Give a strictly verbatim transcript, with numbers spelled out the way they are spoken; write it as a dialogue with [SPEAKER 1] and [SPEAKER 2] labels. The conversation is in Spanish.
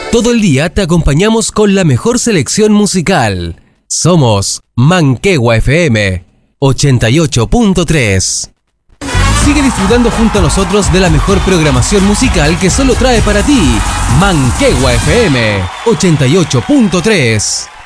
[SPEAKER 1] Todo el día te acompañamos con la mejor selección musical. Somos Manquehue F M ochenta y ocho punto tres. Sigue disfrutando junto a nosotros de la mejor programación musical que solo trae para ti Manquehue F M ochenta y ocho punto tres.